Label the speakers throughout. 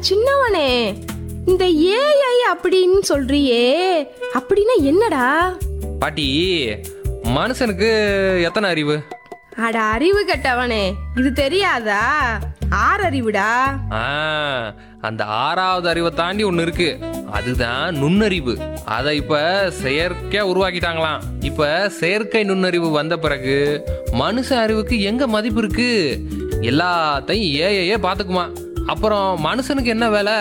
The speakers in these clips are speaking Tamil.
Speaker 1: சின்னவனே, இந்த ஏஐ அப்படின்னு சொல்றியே, அப்படின்னா என்னடா?
Speaker 2: பாட்டி, மனுஷனுக்கு எத்தனை அறிவு?
Speaker 1: அட அறிவு கெட்டவனே, இது தெரியாதா? 6 அறிவுடா.
Speaker 2: அந்த 6வது அறிவை தாண்டி ஒண்ணு இருக்கு, அதுதான் நுண்ணறிவு. அதை இப்ப செயற்கையா உருவாக்கிட்டாங்களாம். இப்ப செயற்கை நுண்ணறிவு வந்த பிறகு மனுஷ அறிவுக்கு எங்க மதிப்பு இருக்கு? எல்லாத்தையும் ஏஐயே பாத்துக்குமா. அப்புறம் மனுஷனுக்கு என்ன வேலை?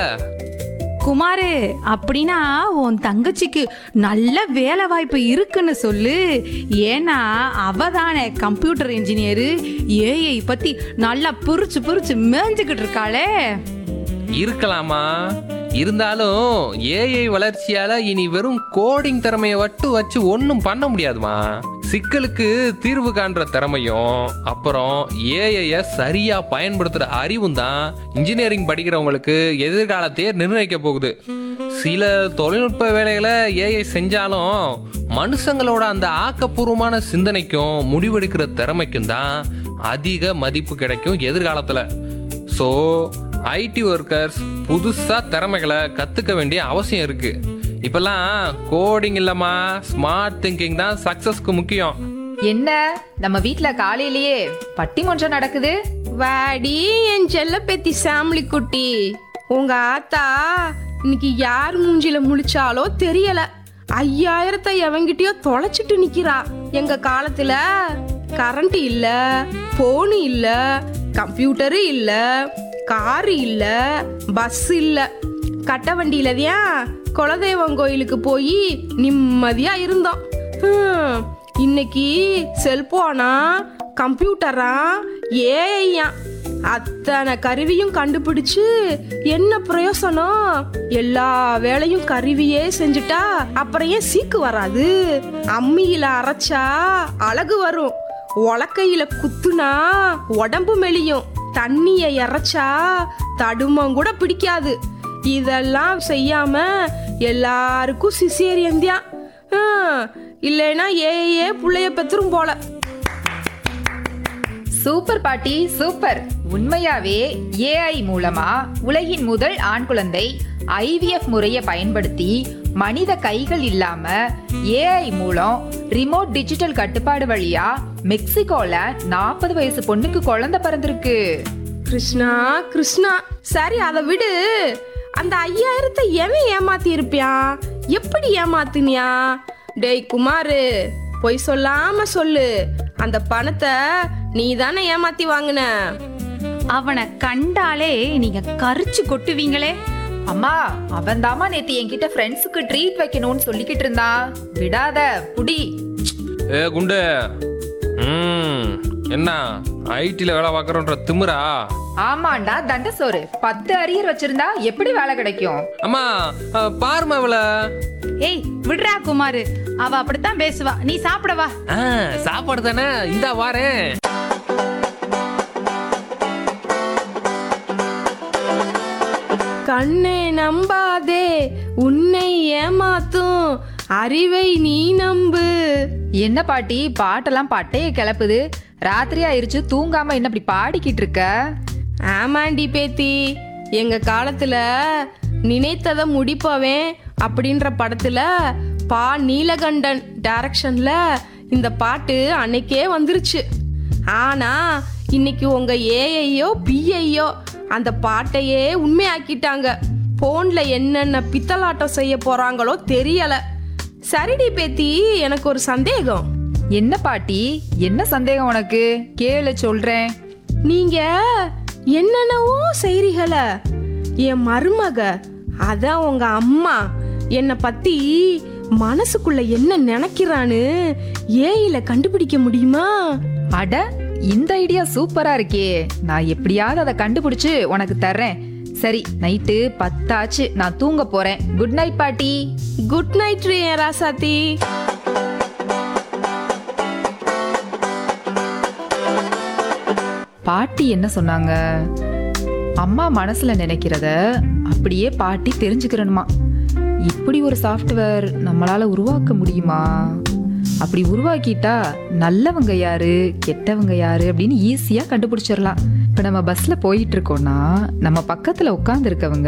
Speaker 3: குமாரு, அப்படின்னா உன் தங்கச்சிக்கு நல்ல வேலை வாய்ப்பு இருக்குன்னு சொல்லு. ஏன்னா அவ தானே கம்ப்யூட்டர் இன்ஜினியரு, ஏஐ பத்தி நல்லா புரிச்சு மேய்ஞ்சுக்கிட்டு இருக்காளே.
Speaker 2: இருக்கலாமா, இருந்தாலும் ஏஐ வளர்ச்சியால இனி வெறும் கோடிங் திறமையை வச்சு ஒன்றும் பண்ண முடியாதுமா. சிக்கலுக்கு தீர்வு காண்ற திறமையும் அப்புறம் ஏஐய சரியா பயன்படுத்துற அறிவும் தான் இன்ஜினியரிங் படிக்கிறவங்களுக்கு எதிர்காலத்தையே நிர்ணயிக்க போகுது. சில தொழில்நுட்ப வேலைகளை ஏஐ செஞ்சாலும் மனுஷங்களோட அந்த ஆக்கப்பூர்வமான சிந்தனைக்கும் முடிவெடுக்கிற திறமைக்கும் தான் அதிக மதிப்பு கிடைக்கும் எதிர்காலத்துல. ஸோ ஐடி ஒர்க்கர்ஸ் புதுசா திறமைகளை கத்துக்க வேண்டிய அவசியம் இருக்கு. இப்பெல்லாம் கோடிங் இல்லமா, ஸ்மார்ட் திங்கிங் தான் சக்சஸ்க்கு முக்கியம்.
Speaker 4: என்ன நம்ம வீட்ல காலையிலேயே பட்டிமன்றம் நடக்குது?
Speaker 1: வாடி என் செல்ல பேத்தி சாமிலி குட்டி, உங்க ஆத்தா இன்னைக்கு யார் மூஞ்சில முழிச்சாலோ தெரியல, 5000 எவங்கிட்டயோ தொலைச்சிட்டு நிக்கிறா. எங்க காலத்துல கரண்ட் இல்ல, போனு இல்ல, கம்ப்யூட்டரு இல்ல, காரு இல்ல, பஸ் இல்ல, கட்ட வண்டியிலதான் குலதெய்வம் கோயிலுக்கு போய் நிம்மதியா இருந்தோம். இன்னைக்கு செல்போனா, கம்ப்யூட்டரா, ஏஐயா, அத்தனை கருவியும் கண்டுபிடிச்சு என்ன பிரயோசனம்? எல்லா வேலையும் கருவியே செஞ்சுட்டா அப்புறம் ஏன் சீக்கு வராது? அம்மியில அரைச்சா அழகு வரும், உலக்கையில குத்துனா உடம்பு மெலியும், தண்ணிய இறைச்சா தடுமம் கூட பிடிக்காது. இதெல்லாம் செய்யாம எல்லாருக்கும் சிசேரியன் தான். இல்லைன்னா ஏஏ புள்ளைய பெத்துரும் போல.
Speaker 4: சூப்பர் பாட்டி, சூப்பர். உண்மையாவே ஏஐ மூலமா உலகின் முதல் ஆண் குழந்தை ஐவிஎஃப் முறையை பயன்படுத்தி மனித கைகள் இல்லாம ஏஐ மூலம் ரிமோட் டிஜிட்டல் கட்டுப்பாடு வழியா மெக்சிகோல 40 வயசு பொண்ணுக்கு குழந்தை பிறந்திருக்கு.
Speaker 1: கிருஷ்ணா கிருஷ்ணா, சரி அதை விடு. அந்த 5000 எவன் ஏமாத்தி இருப்பியான்? எப்படி ஏமாத்தினியா? டேய் குமாரு, பொய் சொல்லாம சொல்லு, அந்த பணத்தை நீ தானே ஏமாத்தி வாங்கின?
Speaker 3: அவனை கண்டாலே நீங்க கரிச்சு கொட்டுவீங்களே.
Speaker 4: அம்மா, அவன் தாமா நேத்து என்கிட்ட ஃப்ரெண்ட்ஸுக்கு ட்ரீட் வைக்கணும்னு சொல்லிக்கிட்டு இருந்தான். விடாத புடி.
Speaker 2: ஏ குண்டு, என்ன ஐடில வேலை பார்க்கறோன்ற திமிரா?
Speaker 4: ஆமாண்டா தண்டசோறு, 10 அரியர் வச்சிருந்தா எப்படி வேலை கிடைக்கும்?
Speaker 2: அம்மா பாருமா அவள.
Speaker 3: ஏய் விடுறா குமாரு, அவ அப்படித்தான் பேசுவா. நீ சாப்பிடவா?
Speaker 2: சாப்பாடு தானே, இந்தா வாரேன்.
Speaker 1: கண்ணே நம்பாதே, உன்னை ஏமாத்தும் அறிவை நீ நம்பு.
Speaker 4: என்ன பாட்டி, பாட்டெல்லாம் பட்டைய கிளப்புது. ராத்திரி ஆயிருச்சு, தூங்காம என்ன இப்படி பாடிக்கிட்டு இருக்க?
Speaker 1: ஆமாண்டி பேத்தி, எங்க காலத்துல நினைத்ததை முடிப்பவன் அப்படின்ற படத்துல பா நீலகண்டன் டைரக்ஷன்ல இந்த பாட்டு அன்னைக்கே வந்துருச்சு. ஆனா இன்னைக்கு உங்க ஏஐயோ பிஐயோ அந்த பாட்டையே உண்மையாக்கிட்டாங்க. போன்ல என்னென்ன பித்தலாட்டம் செய்ய போறாங்களோ தெரியல. சரிடி பேத்தி, எனக்கு ஒரு சந்தேகம்.
Speaker 4: என்ன பாட்டி, என்ன சந்தேகம் உனக்கு? கேளு சொல்றேன்.
Speaker 1: நீங்க என்னென்னவோ செய்றீங்கள, என் மருமக, அதான் உங்க அம்மா, என்னை பத்தி மனசுக்குள்ள என்ன நினைக்கிறான்னு ஏஐல கண்டுபிடிக்க முடியுமா?
Speaker 4: அட, இந்த ஐடியா சூப்பரா இருக்கே. நான் எப்படியாவது அதை கண்டுபிடிச்சு உனக்கு தர்றேன். சரி, நைட்டு 10 ஆச்சு, நான் தூங்க போறேன். குட் நைட் பாட்டி.
Speaker 1: குட் நைட் ராசாத்தி.
Speaker 4: பாட்டி என்ன சொன்னாங்க? அம்மா மனசுல நினைக்கிறத அப்படியே பாட்டி தெரிஞ்சுக்கிறணுமா. இப்படி ஒரு சாஃப்ட்வேர் நம்மளால உருவாக்க முடியுமா? அப்படி உருவாக்கிட்டா நல்லவங்க யாரு கெட்டவங்க யாரு அப்படின்னு ஈஸியா கண்டுபிடிச்சிடலாம். இப்ப நம்ம பஸ்ல போயிட்டு இருக்கோம்னா நம்ம பக்கத்துல உட்கார்ந்து இருக்கவங்க